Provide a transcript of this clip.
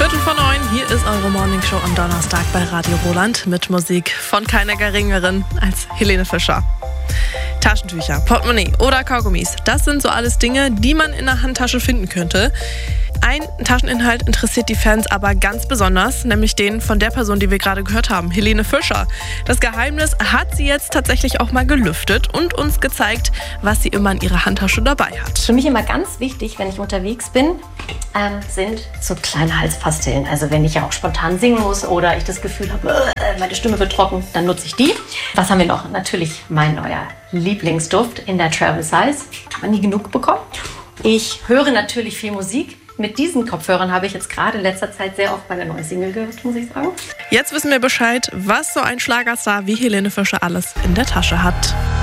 8:15. Hier ist eure Morningshow am Donnerstag bei Radio Roland mit Musik von keiner geringeren als Helene Fischer. Taschentücher, Portemonnaie oder Kaugummis, das sind so alles Dinge, die man in der Handtasche finden könnte. Ein Tascheninhalt interessiert die Fans aber ganz besonders, nämlich den von der Person, die wir gerade gehört haben, Helene Fischer. Das Geheimnis hat sie jetzt tatsächlich auch mal gelüftet und uns gezeigt, was sie immer in ihrer Handtasche dabei hat. Für mich immer ganz wichtig, wenn ich unterwegs bin, sind so kleine Halspastillen. Also wenn ich ja auch spontan singen muss oder ich das Gefühl habe, meine Stimme wird trocken, dann nutze ich die. Was haben wir noch? Natürlich mein neuer Lieblingsduft in der Travel Size. Kann man nie genug bekommen. Ich höre natürlich viel Musik. Mit diesen Kopfhörern habe ich jetzt gerade in letzter Zeit sehr oft meine neue Single gehört, muss ich sagen. Jetzt wissen wir Bescheid, was so ein Schlagerstar wie Helene Fischer alles in der Tasche hat.